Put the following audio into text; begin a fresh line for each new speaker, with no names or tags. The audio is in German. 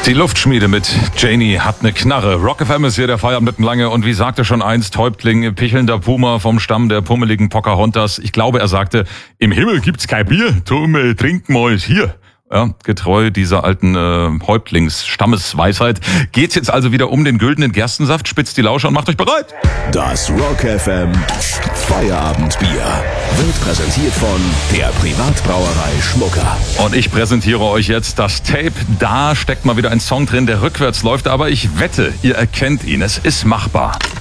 Die Luftschmiede mit Janie hat eine Knarre. Rock FM ist hier der Feierabend mitten lange und wie sagte schon einst Häuptling, pichelnder Puma vom Stamm der pummeligen Pocahontas. Ich glaube, er sagte, im Himmel gibt's kein Bier, drum trinken wir es hier. Ja, getreu dieser alten Häuptlings-Stammesweisheit geht's jetzt also wieder um den güldenen Gerstensaft. Spitzt die Lauscher und macht euch bereit.
Das Rock FM Feierabendbier wird präsentiert von der Privatbrauerei Schmucker.
Und ich präsentiere euch jetzt das Tape. Da steckt mal wieder ein Song drin, der rückwärts läuft, aber ich wette, ihr erkennt ihn. Es ist machbar.